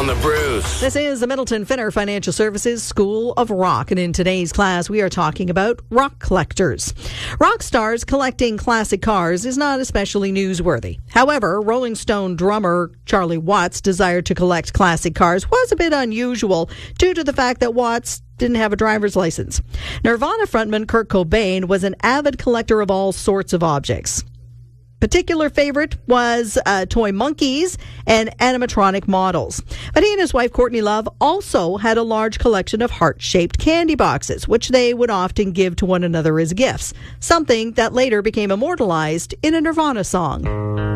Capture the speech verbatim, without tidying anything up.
on the Bruce. This is the Middleton Finner Financial Services School of Rock, and in today's class we are talking about rock collectors. Rock stars collecting classic cars is not especially newsworthy. However, Rolling Stone drummer Charlie Watts' desire to collect classic cars was a bit unusual due to the fact that Watts didn't have a driver's license. Nirvana frontman Kurt Cobain was an avid collector of all sorts of objects. Particular favorite was uh, toy monkeys and animatronic models. But he and his wife Courtney Love also had a large collection of heart-shaped candy boxes, which they would often give to one another as gifts, something that later became immortalized in a Nirvana song.